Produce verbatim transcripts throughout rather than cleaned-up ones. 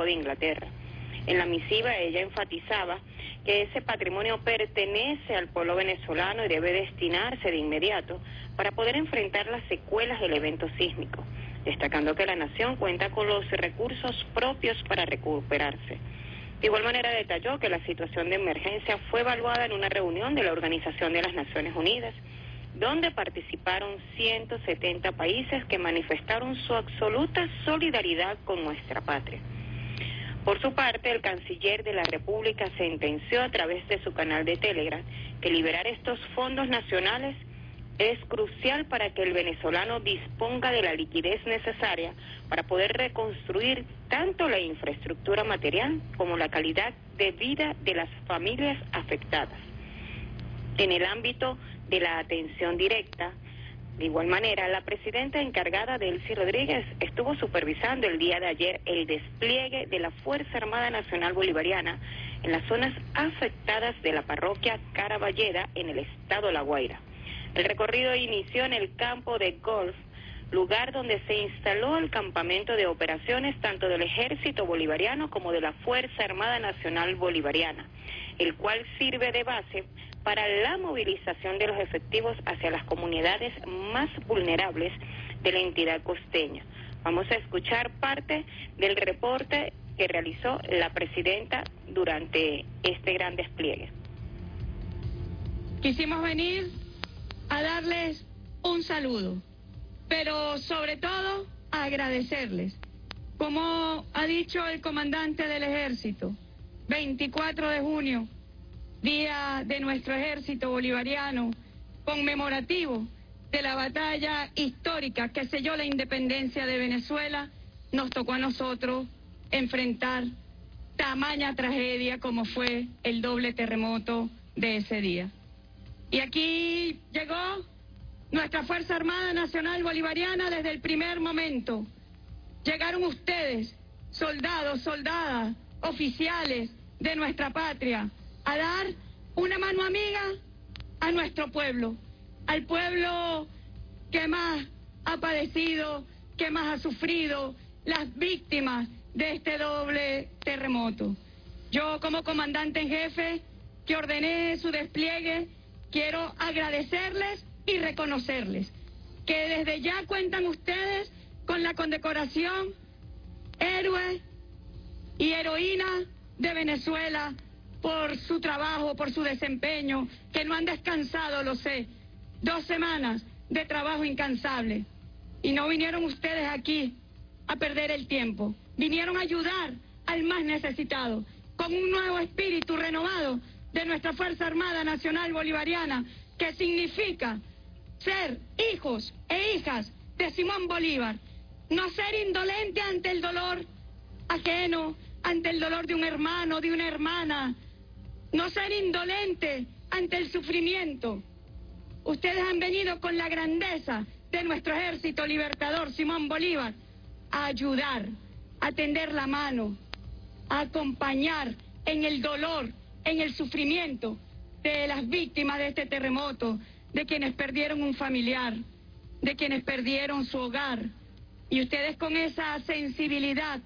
de Inglaterra. En la misiva ella enfatizaba que ese patrimonio pertenece al pueblo venezolano y debe destinarse de inmediato para poder enfrentar las secuelas del evento sísmico, destacando que la nación cuenta con los recursos propios para recuperarse. De igual manera detalló que la situación de emergencia fue evaluada en una reunión de la Organización de las Naciones Unidas, donde participaron ciento setenta países que manifestaron su absoluta solidaridad con nuestra patria. Por su parte, el canciller de la República sentenció a través de su canal de Telegram que liberar estos fondos nacionales es crucial para que el venezolano disponga de la liquidez necesaria para poder reconstruir tanto la infraestructura material como la calidad de vida de las familias afectadas. En el ámbito de la atención directa, de igual manera, la presidenta encargada, Delcy Rodríguez, estuvo supervisando el día de ayer el despliegue de la Fuerza Armada Nacional Bolivariana en las zonas afectadas de la parroquia Caraballeda en el estado La Guaira. El recorrido inició en el campo de golf, lugar donde se instaló el campamento de operaciones tanto del Ejército Bolivariano como de la Fuerza Armada Nacional Bolivariana, el cual sirve de base para la movilización de los efectivos hacia las comunidades más vulnerables de la entidad costeña. Vamos a escuchar parte del reporte que realizó la presidenta durante este gran despliegue. Quisimos venir a darles un saludo, pero sobre todo a agradecerles. Como ha dicho el comandante del ejército, veinticuatro de junio, día de nuestro ejército bolivariano, conmemorativo de la batalla histórica que selló la independencia de Venezuela, nos tocó a nosotros enfrentar tamaña tragedia como fue el doble terremoto de ese día. Y aquí llegó nuestra Fuerza Armada Nacional Bolivariana desde el primer momento. Llegaron ustedes, soldados, soldadas, oficiales de nuestra patria, a dar una mano amiga a nuestro pueblo, al pueblo que más ha padecido, que más ha sufrido, las víctimas de este doble terremoto. Yo, como comandante en jefe, que ordené su despliegue, quiero agradecerles y reconocerles que desde ya cuentan ustedes con la condecoración Héroe y Heroína de Venezuela por su trabajo, por su desempeño, que no han descansado, lo sé, dos semanas de trabajo incansable. Y no vinieron ustedes aquí a perder el tiempo, vinieron a ayudar al más necesitado, con un nuevo espíritu renovado de nuestra Fuerza Armada Nacional Bolivariana, que significa ser hijos e hijas de Simón Bolívar, no ser indolente ante el dolor ajeno, ante el dolor de un hermano, de una hermana, no ser indolente ante el sufrimiento. Ustedes han venido con la grandeza de nuestro ejército libertador Simón Bolívar a ayudar, a tender la mano, a acompañar en el dolor, en el sufrimiento de las víctimas de este terremoto, de quienes perdieron un familiar, de quienes perdieron su hogar. Y ustedes, con esa sensibilidad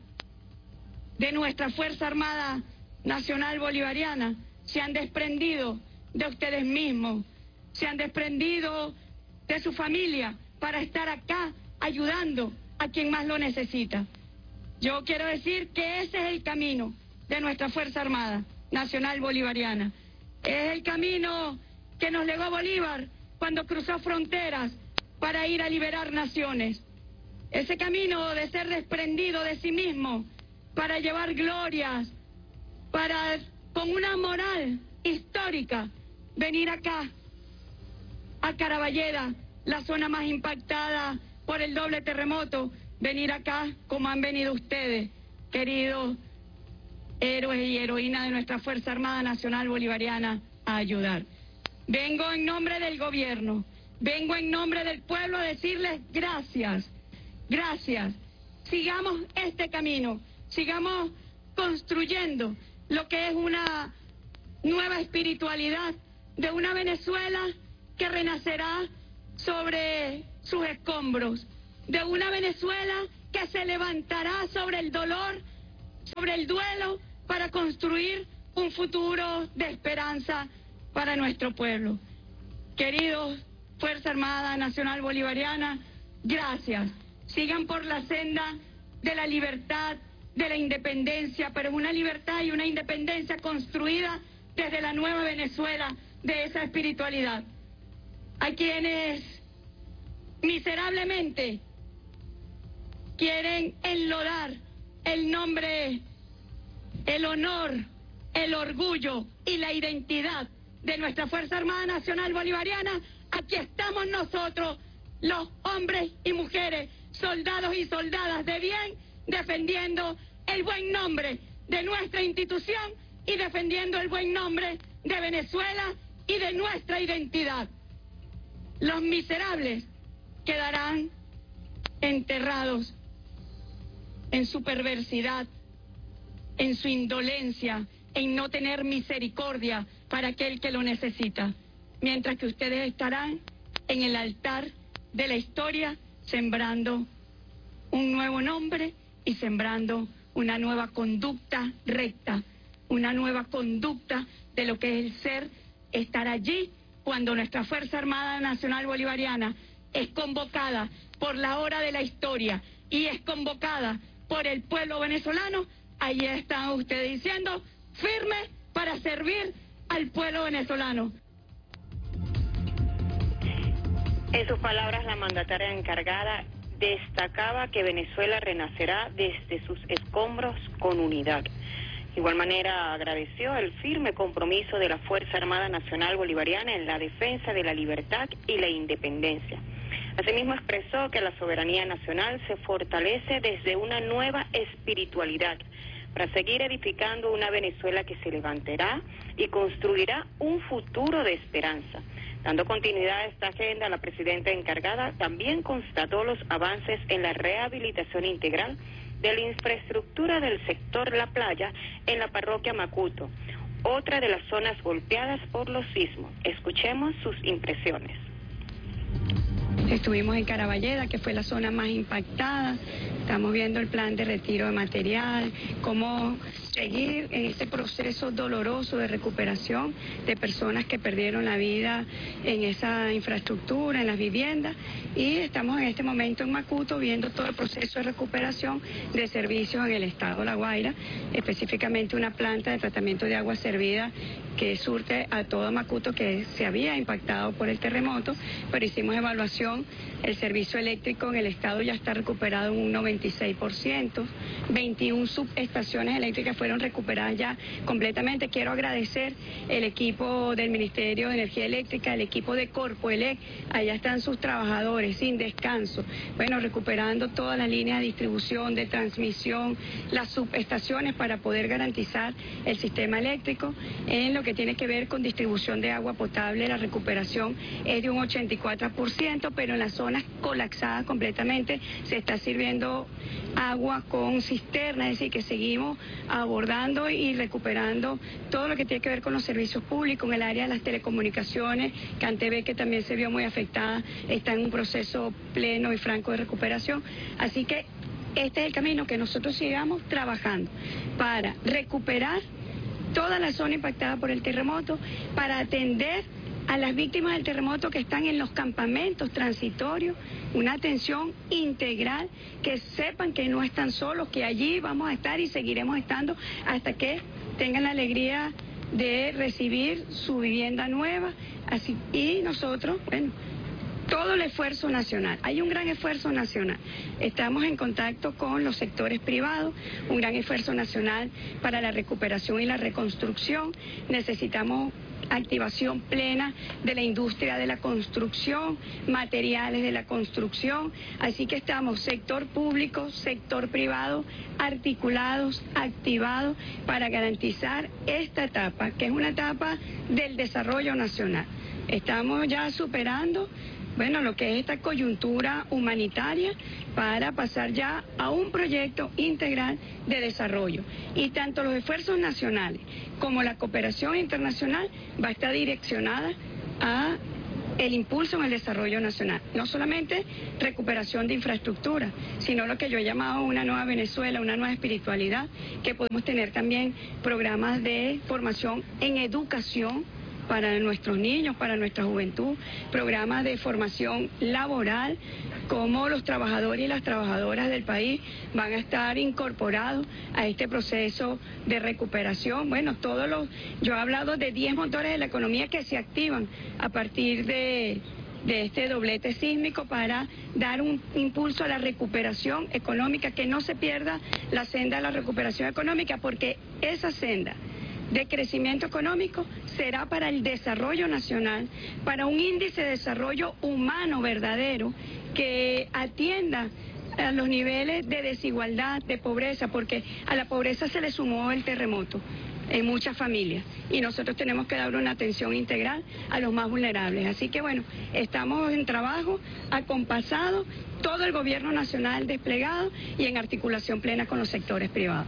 de nuestra Fuerza Armada Nacional Bolivariana, se han desprendido de ustedes mismos, se han desprendido de su familia para estar acá ayudando a quien más lo necesita. Yo quiero decir que ese es el camino de nuestra Fuerza Armada Nacional Bolivariana. Es el camino que nos legó Bolívar cuando cruzó fronteras para ir a liberar naciones. Ese camino de ser desprendido de sí mismo para llevar glorias, para, con una moral histórica, venir acá, a Caraballeda, la zona más impactada por el doble terremoto, venir acá como han venido ustedes, queridos héroes y heroínas de nuestra Fuerza Armada Nacional Bolivariana, a ayudar. Vengo en nombre del gobierno, vengo en nombre del pueblo a decirles gracias, gracias. Sigamos este camino, sigamos construyendo lo que es una nueva espiritualidad de una Venezuela que renacerá sobre sus escombros, de una Venezuela que se levantará sobre el dolor, sobre el duelo para construir un futuro de esperanza para nuestro pueblo. Queridos Fuerza Armada Nacional Bolivariana, gracias. Sigan por la senda de la libertad, de la independencia, pero una libertad y una independencia construida desde la nueva Venezuela, de esa espiritualidad. A quienes miserablemente quieren enlodar el nombre, el honor, el orgullo y la identidad de nuestra Fuerza Armada Nacional Bolivariana, aquí estamos nosotros, los hombres y mujeres, soldados y soldadas de bien, defendiendo el buen nombre de nuestra institución y defendiendo el buen nombre de Venezuela y de nuestra identidad. Los miserables quedarán enterrados en su perversidad, en su indolencia, en no tener misericordia para aquel que lo necesita, mientras que ustedes estarán en el altar de la historia sembrando un nuevo nombre y sembrando una nueva conducta recta, una nueva conducta de lo que es el ser, estar allí cuando nuestra Fuerza Armada Nacional Bolivariana es convocada por la hora de la historia y es convocada por el pueblo venezolano. Ahí están ustedes diciendo, firme para servir al pueblo venezolano. En sus palabras, la mandataria encargada destacaba que Venezuela renacerá desde sus escombros con unidad. De igual manera, agradeció el firme compromiso de la Fuerza Armada Nacional Bolivariana en la defensa de la libertad y la independencia. Asimismo, expresó que la soberanía nacional se fortalece desde una nueva espiritualidad para seguir edificando una Venezuela que se levantará y construirá un futuro de esperanza. Dando continuidad a esta agenda, la presidenta encargada también constató los avances en la rehabilitación integral de la infraestructura del sector La Playa en la parroquia Macuto, otra de las zonas golpeadas por los sismos. Escuchemos sus impresiones. Estuvimos en Caraballeda, que fue la zona más impactada. Estamos viendo el plan de retiro de material, cómo seguir en este proceso doloroso de recuperación de personas que perdieron la vida en esa infraestructura, en las viviendas. Y estamos en este momento en Macuto viendo todo el proceso de recuperación de servicios en el estado de La Guaira, específicamente una planta de tratamiento de agua servida que surte a todo Macuto, que se había impactado por el terremoto, pero hicimos evaluación. El servicio eléctrico en el estado ya está recuperado en un noventa y seis por ciento, veintiuna subestaciones eléctricas fueron recuperadas ya completamente. Quiero agradecer el equipo del Ministerio de Energía Eléctrica, el equipo de Corpoelec, allá están sus trabajadores sin descanso, bueno, recuperando todas las líneas de distribución, de transmisión, las subestaciones para poder garantizar el sistema eléctrico. En lo que tiene que ver con distribución de agua potable, la recuperación es de un ochenta y cuatro por ciento, pero en las zonas colapsadas completamente se está sirviendo agua con cisterna, es decir, que seguimos abordando y recuperando todo lo que tiene que ver con los servicios públicos. En el área de las telecomunicaciones, Cantv, que también se vio muy afectada, está en un proceso pleno y franco de recuperación. Así que este es el camino, que nosotros sigamos trabajando para recuperar toda la zona impactada por el terremoto, para atender a las víctimas del terremoto que están en los campamentos transitorios, una atención integral, que sepan que no están solos, que allí vamos a estar y seguiremos estando hasta que tengan la alegría de recibir su vivienda nueva. Así, y nosotros, bueno, todo el esfuerzo nacional, hay un gran esfuerzo nacional. Estamos en contacto con los sectores privados, un gran esfuerzo nacional para la recuperación y la reconstrucción. Necesitamos activación plena de la industria de la construcción, materiales de la construcción, así que estamos sector público, sector privado, articulados, activados para garantizar esta etapa, que es una etapa del desarrollo nacional. Estamos ya superando, bueno, lo que es esta coyuntura humanitaria para pasar ya a un proyecto integral de desarrollo. Y tanto los esfuerzos nacionales como la cooperación internacional va a estar direccionada a el impulso en el desarrollo nacional. No solamente recuperación de infraestructura, sino lo que yo he llamado una nueva Venezuela, una nueva espiritualidad, que podemos tener también programas de formación en educación para nuestros niños, para nuestra juventud, programas de formación laboral, cómo los trabajadores y las trabajadoras del país van a estar incorporados a este proceso de recuperación. Bueno, todos los, yo he hablado de diez motores de la economía que se activan a partir de, de este doblete sísmico para dar un impulso a la recuperación económica, que no se pierda la senda de la recuperación económica, porque esa senda de crecimiento económico será para el desarrollo nacional, para un índice de desarrollo humano verdadero que atienda a los niveles de desigualdad, de pobreza, porque a la pobreza se le sumó el terremoto en muchas familias y nosotros tenemos que dar una atención integral a los más vulnerables. Así que bueno, estamos en trabajo acompasado, todo el gobierno nacional desplegado y en articulación plena con los sectores privados.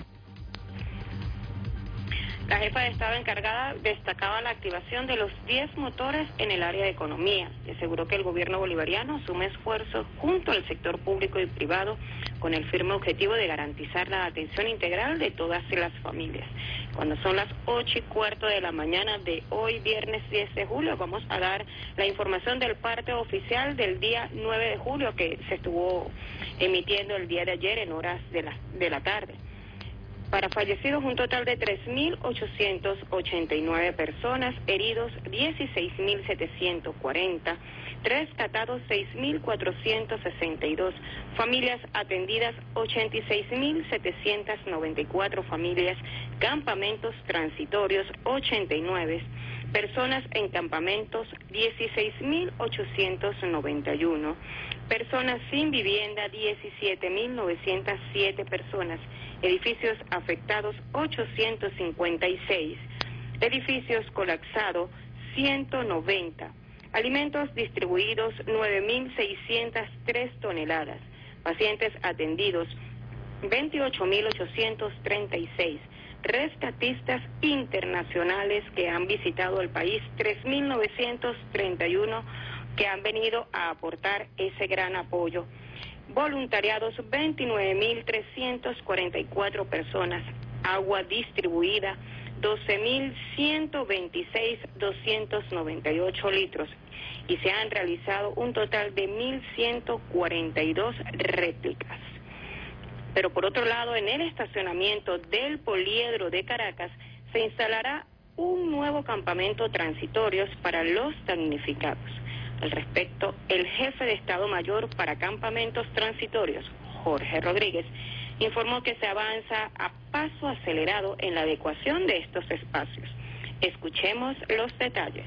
La jefa de Estado encargada destacaba la activación de los diez motores en el área de economía y aseguró que el gobierno bolivariano suma esfuerzos junto al sector público y privado con el firme objetivo de garantizar la atención integral de todas las familias. Cuando son las ocho y cuarto de la mañana de hoy, viernes diez de julio, vamos a dar la información del parte oficial del día nueve de julio que se estuvo emitiendo el día de ayer en horas de la, de la tarde. Para fallecidos, un total de tres mil ochocientas ochenta y nueve personas, heridos dieciséis mil setecientos cuarenta, rescatados seis mil cuatrocientos sesenta y dos, familias atendidas ochenta y seis mil setecientas noventa y cuatro familias, campamentos transitorios ochenta y nueve, personas en campamentos dieciséis mil ochocientos noventa y uno, personas sin vivienda diecisiete mil novecientas siete personas, edificios afectados ochocientos cincuenta y seis, edificios colapsados ciento noventa, alimentos distribuidos nueve mil seiscientas tres toneladas, pacientes atendidos veintiocho mil ochocientos treinta y seis, rescatistas internacionales que han visitado el país tres mil novecientos treinta y uno que han venido a aportar ese gran apoyo. Voluntariados veintinueve mil trescientas cuarenta y cuatro personas, agua distribuida doce mil ciento veintiséis mil doscientos noventa y ocho litros y se han realizado un total de mil ciento cuarenta y dos réplicas. Pero por otro lado, en el estacionamiento del Poliedro de Caracas se instalará un nuevo campamento transitorio para los damnificados. Al respecto, el jefe de Estado Mayor para Campamentos Transitorios, Jorge Rodríguez, informó que se avanza a paso acelerado en la adecuación de estos espacios. Escuchemos los detalles.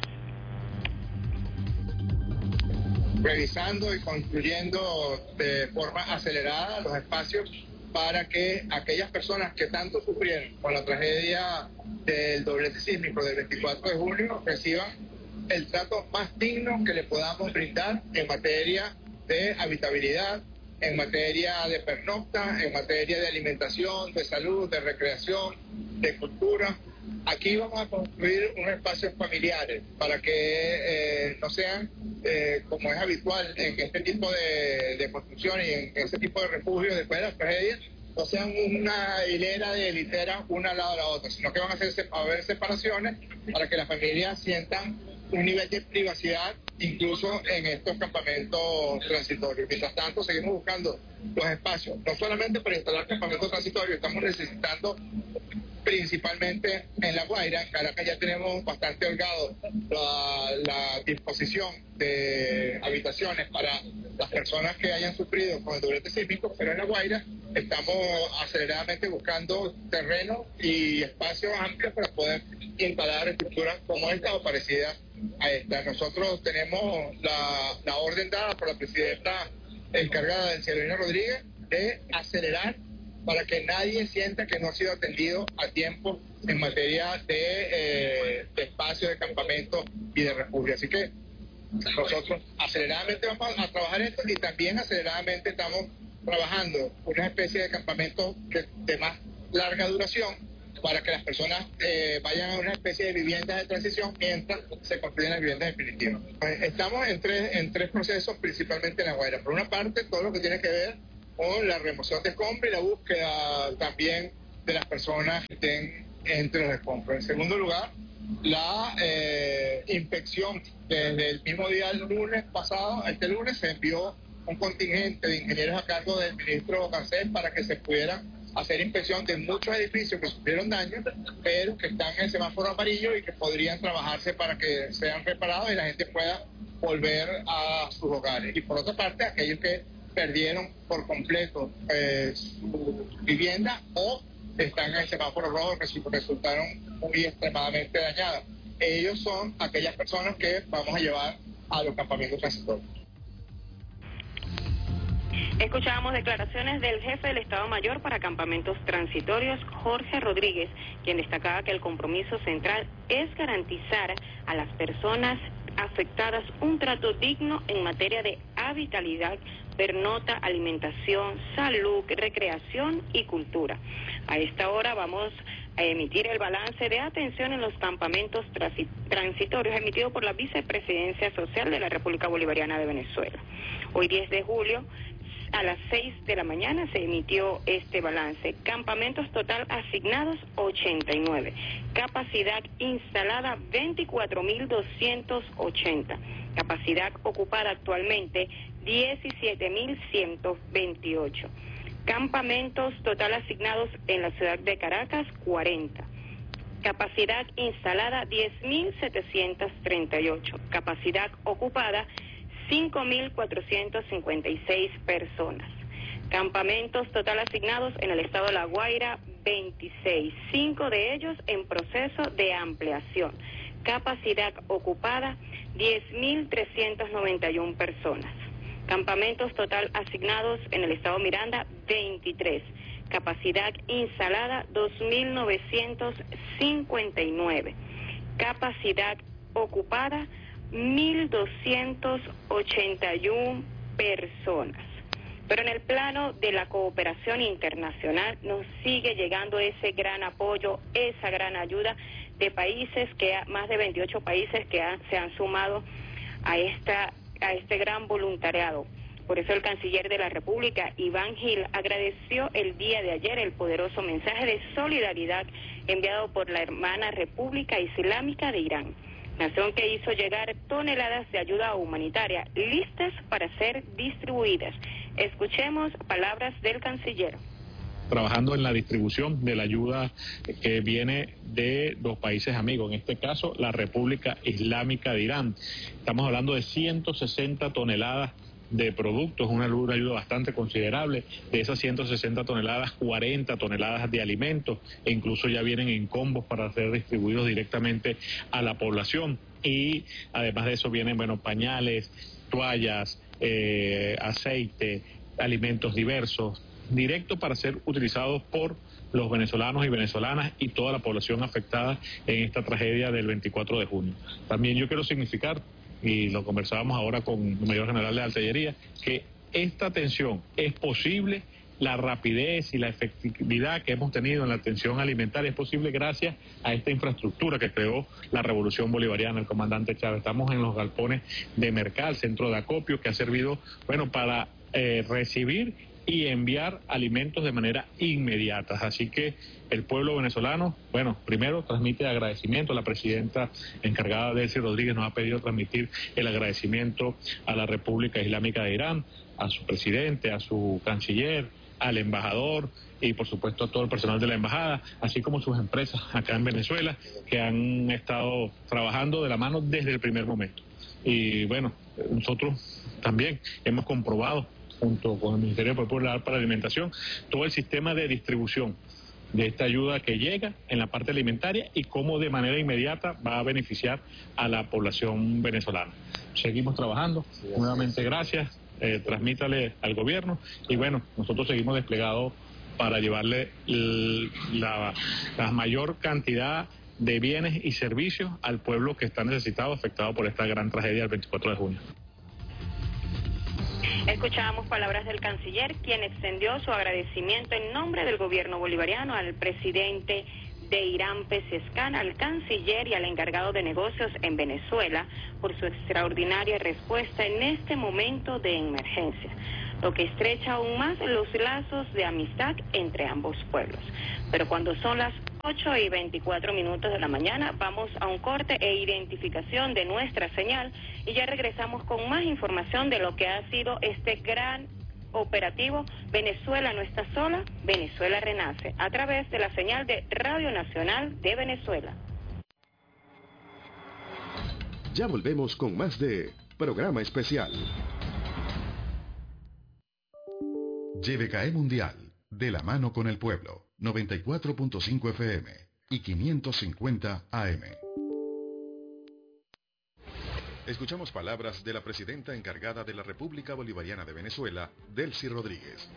Revisando y construyendo de forma acelerada los espacios para que aquellas personas que tanto sufrieron con la tragedia del doblete sísmico del veinticuatro de julio reciban el trato más digno que le podamos brindar en materia de habitabilidad, en materia de pernocta, en materia de alimentación, de salud, de recreación, de cultura. Aquí vamos a construir unos espacios familiares para que eh, no sean, eh, como es habitual en este tipo de, de construcción y en ese tipo de refugios después de las tragedias, no sean una hilera de literas una al lado de la otra, sino que van a, hacer, a haber separaciones para que las familias sientan un nivel de privacidad incluso en estos campamentos transitorios. Mientras tanto, seguimos buscando los espacios, no solamente para instalar campamentos transitorios, estamos necesitando principalmente en La Guaira. En Caracas ya tenemos bastante holgado la, la disposición de habitaciones para las personas que hayan sufrido con el doblete sísmico, pero en La Guaira estamos aceleradamente buscando terreno y espacios amplios para poder instalar estructuras como esta o parecidas a esta. Nosotros tenemos la, la orden dada por la presidenta encargada del Cielina Rodríguez de acelerar para que nadie sienta que no ha sido atendido a tiempo en materia de, eh, de espacio, de campamento y de refugio. Así que nosotros aceleradamente vamos a trabajar esto y también aceleradamente estamos trabajando una especie de campamento que, de más larga duración, para que las personas eh, vayan a una especie de viviendas de transición mientras se construyen las viviendas definitivas. Estamos en tres, en tres procesos, principalmente en La Guaira. Por una parte, todo lo que tiene que ver con la remoción de escombros y la búsqueda también de las personas que estén entre los escombros. En segundo lugar, la eh, inspección. Desde el mismo día del lunes pasado, este lunes, se envió un contingente de ingenieros a cargo del ministro Cancel para que se pudiera hacer inspección de muchos edificios que sufrieron daño, pero que están en semáforo amarillo y que podrían trabajarse para que sean reparados y la gente pueda volver a sus hogares. Y por otra parte, aquellos que perdieron por completo eh, su vivienda o están en el semáforo rojo que resultaron muy extremadamente dañadas. Ellos son aquellas personas que vamos a llevar a los campamentos transitorios. Escuchábamos declaraciones del jefe del Estado Mayor para Campamentos Transitorios, Jorge Rodríguez, quien destacaba que el compromiso central es garantizar a las personas afectadas un trato digno en materia de habitabilidad, pernota, alimentación, salud, recreación y cultura. A esta hora vamos a emitir el balance de atención en los campamentos transitorios emitido por la Vicepresidencia Social de la República Bolivariana de Venezuela. Hoy diez de julio, a las seis de la mañana se emitió este balance. Campamentos total asignados ochenta y nueve. Capacidad instalada veinticuatro mil doscientos ochenta. Capacidad ocupada actualmente diecisiete mil ciento veintiocho. Campamentos total asignados en la ciudad de Caracas cuarenta. Capacidad instalada diez mil setecientos treinta y ocho. Capacidad ocupada cinco mil cuatrocientos cincuenta y seis personas. Campamentos total asignados en el estado de La Guaira, veintiséis, cinco de ellos en proceso de ampliación. Capacidad ocupada, diez mil trescientas noventa y una personas. Campamentos total asignados en el estado Miranda, veintitrés. Capacidad instalada, dos mil novecientos cincuenta y nueve. Capacidad ocupada, mil doscientos ochenta y una personas. Pero en el plano de la cooperación internacional nos sigue llegando ese gran apoyo, esa gran ayuda de países, que más de veintiocho países que han, se han sumado a, esta, a este gran voluntariado. Por eso el canciller de la República, Iván Gil, agradeció el día de ayer el poderoso mensaje de solidaridad enviado por la hermana República Islámica de Irán, nación que hizo llegar toneladas de ayuda humanitaria listas para ser distribuidas. Escuchemos palabras del canciller. Trabajando en la distribución de la ayuda que viene de los países amigos, en este caso la República Islámica de Irán. Estamos hablando de ciento sesenta toneladas de productos, una ayuda bastante considerable. De esas ciento sesenta toneladas, cuarenta toneladas de alimentos, e incluso ya vienen en combos para ser distribuidos directamente a la población. Y además de eso vienen, bueno, pañales, toallas, eh, aceite, alimentos diversos, directo para ser utilizados por los venezolanos y venezolanas y toda la población afectada en esta tragedia del veinticuatro de junio. También yo quiero significar, y lo conversábamos ahora con el mayor general de Artillería, que esta atención es posible, la rapidez y la efectividad que hemos tenido en la atención alimentaria es posible gracias a esta infraestructura que creó la Revolución Bolivariana, el comandante Chávez. Estamos en los galpones de Mercal, centro de acopio, que ha servido, bueno, para eh, recibir y enviar alimentos de manera inmediata. Así que el pueblo venezolano, bueno, primero transmite agradecimiento. La presidenta encargada, Delcy Rodríguez, nos ha pedido transmitir el agradecimiento a la República Islámica de Irán, a su presidente, a su canciller, al embajador y por supuesto a todo el personal de la embajada, así como sus empresas acá en Venezuela, que han estado trabajando de la mano desde el primer momento. Y bueno, nosotros también hemos comprobado, junto con el Ministerio Popular para la Alimentación, todo el sistema de distribución de esta ayuda que llega en la parte alimentaria y cómo de manera inmediata va a beneficiar a la población venezolana. Seguimos trabajando, nuevamente gracias, eh, transmítale al gobierno y bueno, nosotros seguimos desplegados para llevarle la, la mayor cantidad de bienes y servicios al pueblo que está necesitado, afectado por esta gran tragedia del veinticuatro de junio. Escuchábamos palabras del canciller, quien extendió su agradecimiento en nombre del gobierno bolivariano al presidente de Irán Pesescan al canciller y al encargado de negocios en Venezuela por su extraordinaria respuesta en este momento de emergencia, lo que estrecha aún más los lazos de amistad entre ambos pueblos. Pero cuando son las ocho y veinticuatro minutos de la mañana, vamos a un corte e identificación de nuestra señal y ya regresamos con más información de lo que ha sido este gran operativo Venezuela no está sola, Venezuela renace, a través de la señal de Radio Nacional de Venezuela. Ya volvemos con más de Programa Especial. Y V K E Mundial, de la mano con el pueblo, noventa y cuatro punto cinco F M y quinientos cincuenta A M. Escuchamos palabras de la presidenta encargada de la República Bolivariana de Venezuela, Delcy Rodríguez.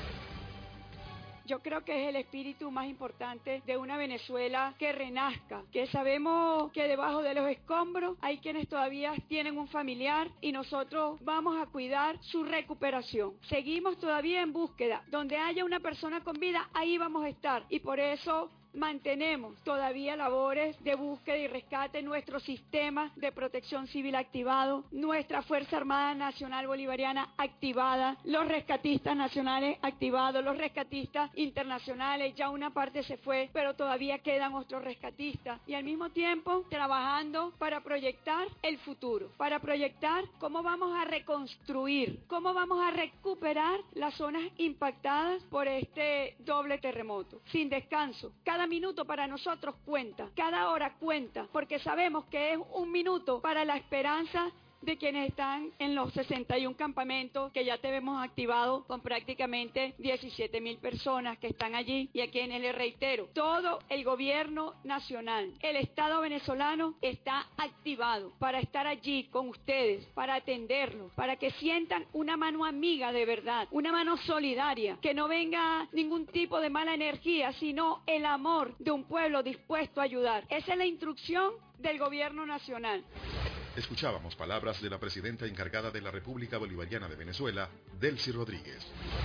Yo creo que es el espíritu más importante de una Venezuela que renazca, que sabemos que debajo de los escombros hay quienes todavía tienen un familiar y nosotros vamos a cuidar su recuperación. Seguimos todavía en búsqueda. Donde haya una persona con vida, ahí vamos a estar. Y por eso mantenemos todavía labores de búsqueda y rescate, nuestro sistema de protección civil activado, nuestra Fuerza Armada Nacional Bolivariana activada, los rescatistas nacionales activados, los rescatistas internacionales, ya una parte se fue, pero todavía quedan otros rescatistas, y al mismo tiempo trabajando para proyectar el futuro, para proyectar cómo vamos a reconstruir, cómo vamos a recuperar las zonas impactadas por este doble terremoto, sin descanso. Cada minuto para nosotros cuenta, cada hora cuenta, porque sabemos que es un minuto para la esperanza de quienes están en los sesenta y un campamentos que ya tenemos activados con prácticamente diecisiete mil personas que están allí, y a quienes les reitero, todo el gobierno nacional, el Estado venezolano está activado para estar allí con ustedes, para atenderlos, para que sientan una mano amiga de verdad, una mano solidaria, que no venga ningún tipo de mala energía, sino el amor de un pueblo dispuesto a ayudar. Esa es la instrucción del gobierno nacional. Escuchábamos palabras de la presidenta encargada de la República Bolivariana de Venezuela, Delcy Rodríguez.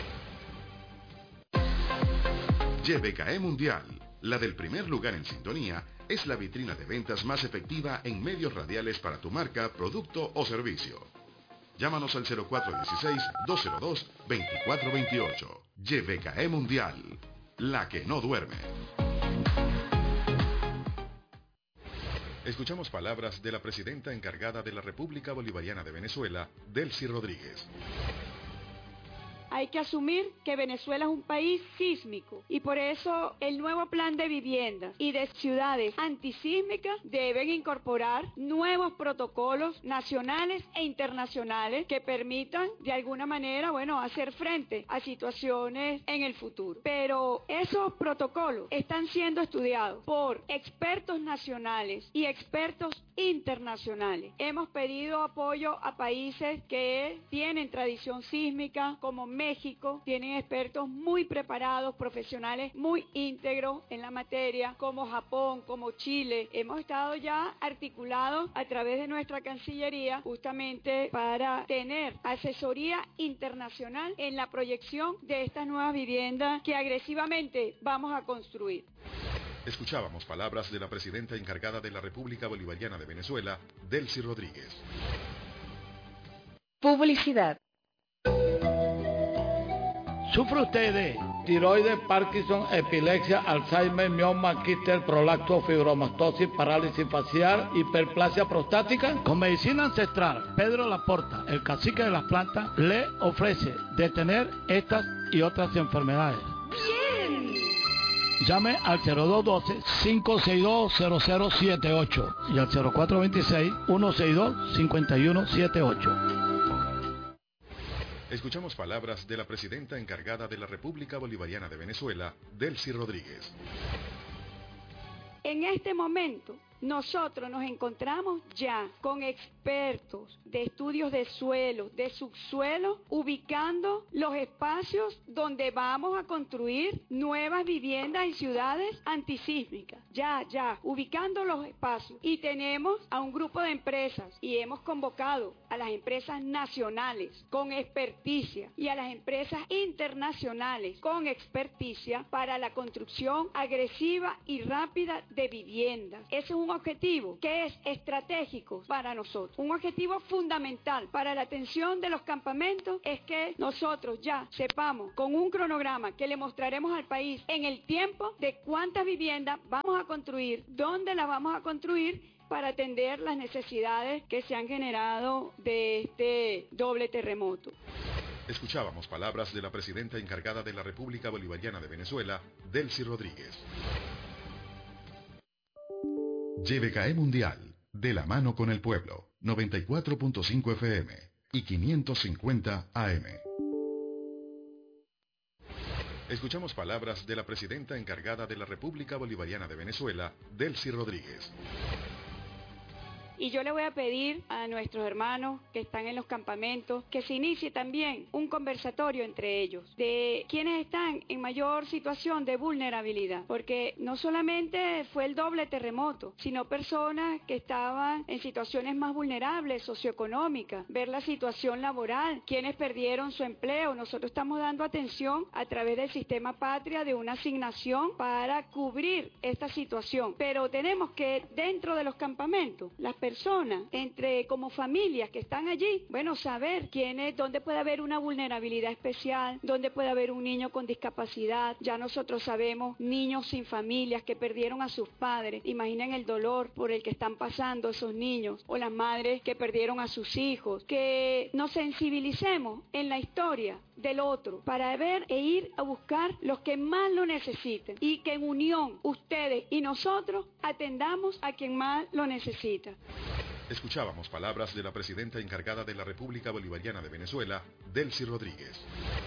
Y V K E Mundial, la del primer lugar en sintonía, es la vitrina de ventas más efectiva en medios radiales para tu marca, producto o servicio. Llámanos al cero cuatro uno seis, dos cero dos, dos cuatro dos ocho. Y V K E Mundial, la que no duerme. Escuchamos palabras de la presidenta encargada de la República Bolivariana de Venezuela, Delcy Rodríguez. Hay que asumir que Venezuela es un país sísmico y por eso el nuevo plan de viviendas y de ciudades antisísmicas deben incorporar nuevos protocolos nacionales e internacionales que permitan de alguna manera, bueno, hacer frente a situaciones en el futuro. Pero esos protocolos están siendo estudiados por expertos nacionales y expertos internacionales. Hemos pedido apoyo a países que tienen tradición sísmica como México, tienen expertos muy preparados, profesionales muy íntegros en la materia, como Japón, como Chile. Hemos estado ya articulados a través de nuestra Cancillería justamente para tener asesoría internacional en la proyección de estas nuevas viviendas que agresivamente vamos a construir. Escuchábamos palabras de la presidenta encargada de la República Bolivariana de Venezuela, Delcy Rodríguez. Publicidad. ¿Sufre usted de tiroides, Parkinson, epilepsia, Alzheimer, mioma, quistes, prolapso, fibromastosis, parálisis facial, hiperplasia prostática? Con medicina ancestral, Pedro Laporta, el cacique de las plantas, le ofrece detener estas y otras enfermedades. ¡Bien! Llame al cero dos uno dos, cinco seis dos, cero cero siete ocho y al cero cuatro dos seis, uno seis dos, cinco uno siete ocho. Escuchamos palabras de la presidenta encargada de la República Bolivariana de Venezuela, Delcy Rodríguez. En este momento nosotros nos encontramos ya con expertos de estudios de suelo, de subsuelo, ubicando los espacios donde vamos a construir nuevas viviendas y ciudades antisísmicas. Ya, ya, ubicando los espacios. Y tenemos a un grupo de empresas y hemos convocado a las empresas nacionales con experticia y a las empresas internacionales con experticia para la construcción agresiva y rápida de viviendas. Ese es un objetivo que es estratégico para nosotros. Un objetivo fundamental para la atención de los campamentos es que nosotros ya sepamos con un cronograma que le mostraremos al país en el tiempo de cuántas viviendas vamos a construir, dónde las vamos a construir para atender las necesidades que se han generado de este doble terremoto. Escuchábamos palabras de la presidenta encargada de la República Bolivariana de Venezuela, Delcy Rodríguez. Y V K E Mundial, de la mano con el pueblo, noventa y cuatro punto cinco F M y quinientos cincuenta A M. Escuchamos palabras de la presidenta encargada de la República Bolivariana de Venezuela, Delcy Rodríguez. Y yo le voy a pedir a nuestros hermanos que están en los campamentos que se inicie también un conversatorio entre ellos de quienes están en mayor situación de vulnerabilidad, porque no solamente fue el doble terremoto, sino personas que estaban en situaciones más vulnerables, socioeconómicas, ver la situación laboral, quienes perdieron su empleo. Nosotros estamos dando atención a través del sistema Patria de una asignación para cubrir esta situación, pero tenemos que dentro de los campamentos, las personas, entre como familias que están allí, bueno, saber quién es, dónde puede haber una vulnerabilidad especial, dónde puede haber un niño con discapacidad. Ya nosotros sabemos niños sin familias que perdieron a sus padres. Imaginen el dolor por el que están pasando esos niños, o las madres que perdieron a sus hijos. Que nos sensibilicemos en la historia del otro para ver e ir a buscar los que más lo necesiten, y que en unión ustedes y nosotros atendamos a quien más lo necesita. Escuchábamos palabras de la presidenta encargada de la República Bolivariana de Venezuela, Delcy Rodríguez.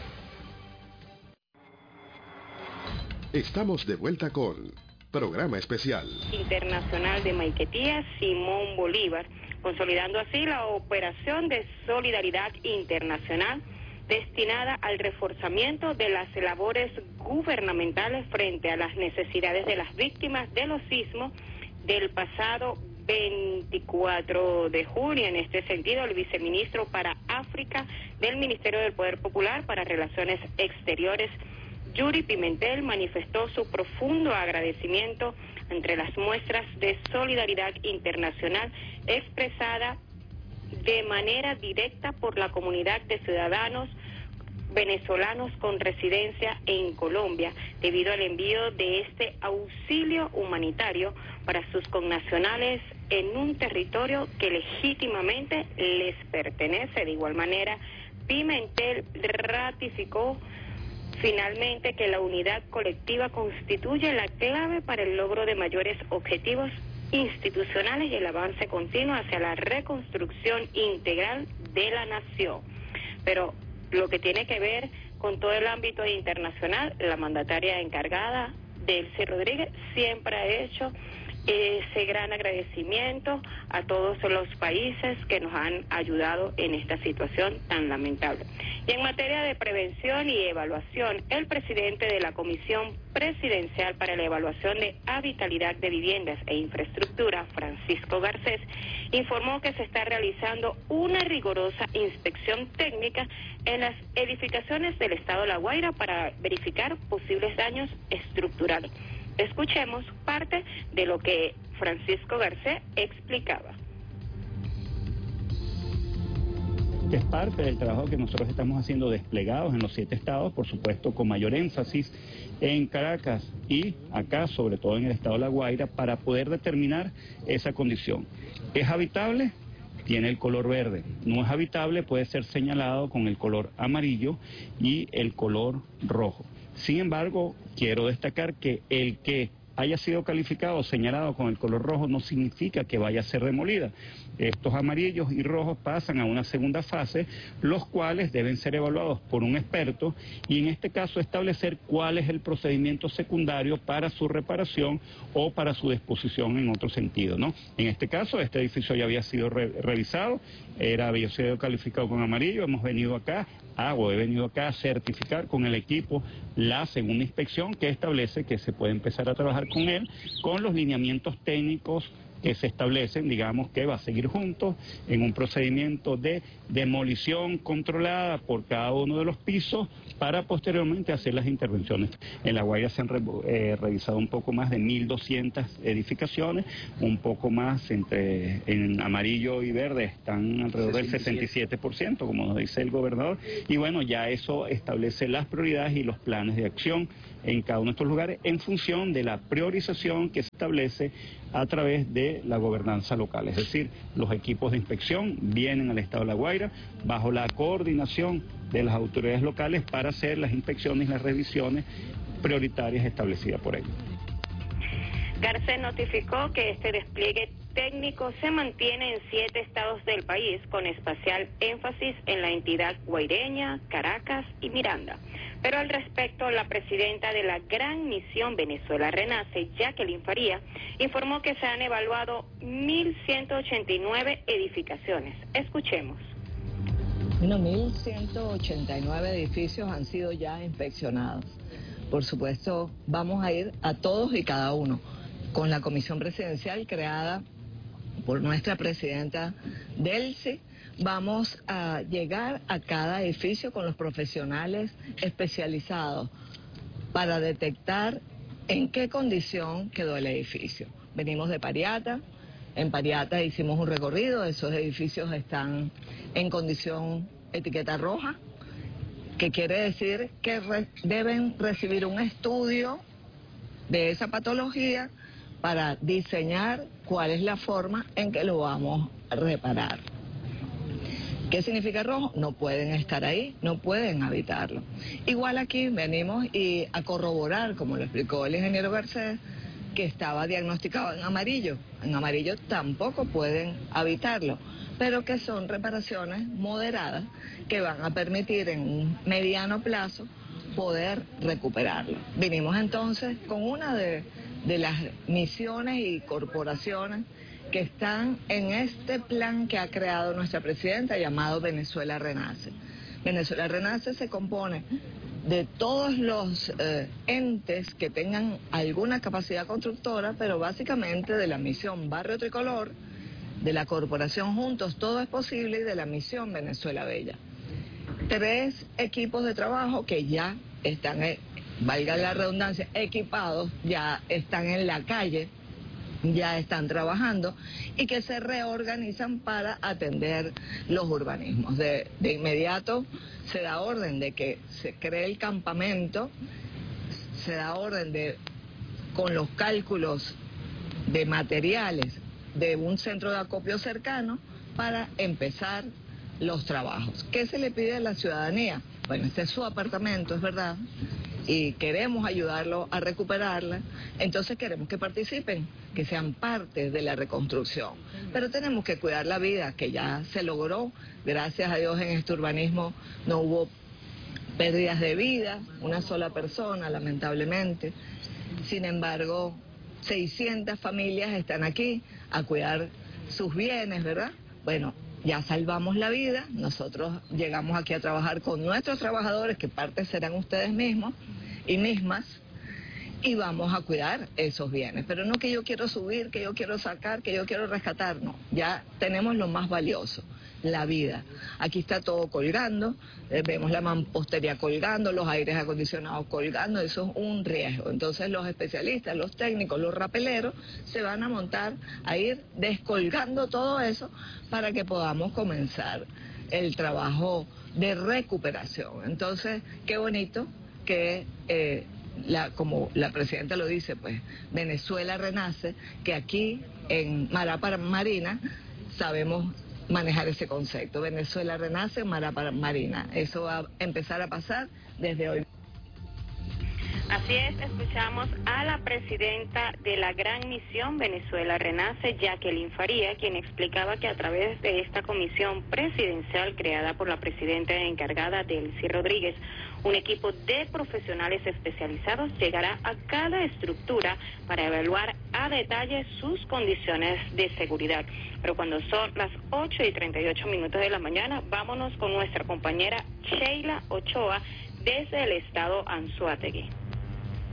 Estamos de vuelta con Programa Especial Internacional de Maiquetía Simón Bolívar, consolidando así la operación de solidaridad internacional destinada al reforzamiento de las labores gubernamentales frente a las necesidades de las víctimas de los sismos del pasado veinticuatro de junio. En este sentido, el viceministro para África del Ministerio del Poder Popular para Relaciones Exteriores, Yuri Pimentel, manifestó su profundo agradecimiento entre las muestras de solidaridad internacional expresada de manera directa por la comunidad de ciudadanos venezolanos con residencia en Colombia, debido al envío de este auxilio humanitario para sus connacionales en un territorio que legítimamente les pertenece. De igual manera, Pimentel ratificó finalmente que la unidad colectiva constituye la clave para el logro de mayores objetivos institucionales y el avance continuo hacia la reconstrucción integral de la nación. Pero lo que tiene que ver con todo el ámbito internacional, la mandataria encargada, Delcy Rodríguez, siempre ha hecho ese gran agradecimiento a todos los países que nos han ayudado en esta situación tan lamentable. Y en materia de prevención y evaluación, el presidente de la Comisión Presidencial para la Evaluación de Habitabilidad de Viviendas e Infraestructura, Francisco Garcés, informó que se está realizando una rigurosa inspección técnica en las edificaciones del Estado de La Guaira para verificar posibles daños estructurales. Escuchemos parte de lo que Francisco Garcés explicaba. Es parte del trabajo que nosotros estamos haciendo desplegados en los siete estados, por supuesto con mayor énfasis en Caracas y acá, sobre todo en el estado de La Guaira, para poder determinar esa condición. ¿Es habitable? Tiene el color verde. No es habitable, puede ser señalado con el color amarillo y el color rojo. Sin embargo, quiero destacar que el que haya sido calificado o señalado con el color rojo no significa que vaya a ser demolida. Estos amarillos y rojos pasan a una segunda fase, los cuales deben ser evaluados por un experto y en este caso establecer cuál es el procedimiento secundario para su reparación o para su disposición en otro sentido, ¿no? En este caso, este edificio ya había sido re revisado, era, había sido calificado con amarillo, hemos venido acá, ah, o he venido acá a certificar con el equipo la segunda inspección que establece que se puede empezar a trabajar con él, con los lineamientos técnicos que se establecen, digamos que va a seguir juntos en un procedimiento de demolición controlada por cada uno de los pisos para posteriormente hacer las intervenciones. En La Guaira se han re, eh, revisado un poco más de mil doscientas edificaciones, un poco más entre en amarillo y verde están alrededor del sesenta y siete por ciento, como nos dice el gobernador, y bueno, ya eso establece las prioridades y los planes de acción en cada uno de estos lugares en función de la priorización que se establece a través de la gobernanza local. Es decir, los equipos de inspección vienen al Estado de La Guaira bajo la coordinación de las autoridades locales para hacer las inspecciones y las revisiones prioritarias establecidas por ellos. Garcés notificó que este despliegue técnico se mantiene en siete estados del país, con especial énfasis en la entidad guaireña, Caracas y Miranda. Pero al respecto, la presidenta de la Gran Misión Venezuela Renace, Jacqueline Faría, informó que se han evaluado mil ciento ochenta y nueve edificaciones. Escuchemos. Bueno, mil ciento ochenta y nueve edificios han sido ya inspeccionados. Por supuesto, vamos a ir a todos y cada uno, con la comisión presidencial creada por nuestra presidenta Delcy. Vamos a llegar a cada edificio con los profesionales especializados para detectar en qué condición quedó el edificio. Venimos de Pariata, en Pariata hicimos un recorrido, esos edificios están en condición etiqueta roja, que quiere decir que re- deben recibir un estudio de esa patología para diseñar cuál es la forma en que lo vamos a reparar. ¿Qué significa rojo? No pueden estar ahí, no pueden habitarlo. Igual aquí venimos y a corroborar, como lo explicó el ingeniero Garcés, que estaba diagnosticado en amarillo. En amarillo tampoco pueden habitarlo, pero que son reparaciones moderadas que van a permitir en un mediano plazo poder recuperarlo. Vinimos entonces con una de, de las misiones y corporaciones que están en este plan que ha creado nuestra presidenta llamado Venezuela Renace. Venezuela Renace se compone de todos los eh, entes que tengan alguna capacidad constructora, pero básicamente de la misión Barrio Tricolor, de la corporación Juntos Todo es Posible y de la misión Venezuela Bella. Tres equipos de trabajo que ya están, eh, valga la redundancia, equipados, ya están en la calle, ya están trabajando y que se reorganizan para atender los urbanismos. De, de inmediato se da orden de que se cree el campamento, se da orden de, con los cálculos de materiales de un centro de acopio cercano para empezar los trabajos. ¿Qué se le pide a la ciudadanía? Bueno, este es su apartamento, es verdad, y queremos ayudarlo a recuperarla, entonces queremos que participen, que sean parte de la reconstrucción. Pero tenemos que cuidar la vida, que ya se logró, gracias a Dios en este urbanismo no hubo pérdidas de vida, una sola persona lamentablemente. Sin embargo, seiscientas familias están aquí a cuidar sus bienes, ¿verdad? Bueno, ya salvamos la vida, nosotros llegamos aquí a trabajar con nuestros trabajadores, que parte serán ustedes mismos y mismas, y vamos a cuidar esos bienes. Pero no que yo quiero subir, que yo quiero sacar, que yo quiero rescatar, no. Ya tenemos lo más valioso, la vida. Aquí está todo colgando, eh, vemos la mampostería colgando, los aires acondicionados colgando, eso es un riesgo. Entonces los especialistas, los técnicos, los rapeleros se van a montar a ir descolgando todo eso para que podamos comenzar el trabajo de recuperación. Entonces, qué bonito que, eh, la, como la presidenta lo dice, pues Venezuela Renace, que aquí en Marapa Marina sabemos manejar ese concepto. Venezuela Renace, Marapa Marina. Eso va a empezar a pasar desde hoy. Así es, escuchamos a la presidenta de la Gran Misión Venezuela Renace, Jacqueline Faría, quien explicaba que a través de esta comisión presidencial creada por la presidenta encargada, Delcy Rodríguez, un equipo de profesionales especializados llegará a cada estructura para evaluar a detalle sus condiciones de seguridad. Pero cuando son las ocho y treinta y ocho minutos de la mañana, vámonos con nuestra compañera Sheila Ochoa desde el estado Anzoátegui.